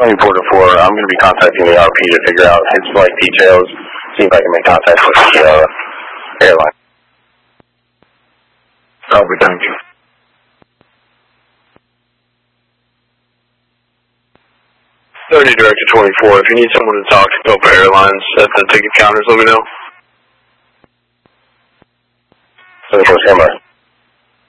Porter 4, I'm going to be contacting the RP to figure out his flight details, see if I can make contact with the airline. Copy, thank you. 30 Director 24, if you need someone to talk to Copa Airlines at the ticket counters, let me know. 24, stand by.